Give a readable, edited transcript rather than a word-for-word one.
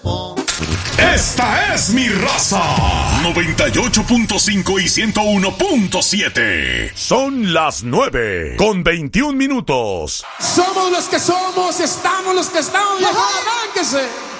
Esta es mi raza. 98.5 y 101.7. Son las 9:21. Somos los que somos, estamos los que estamos. ¡Arránquese!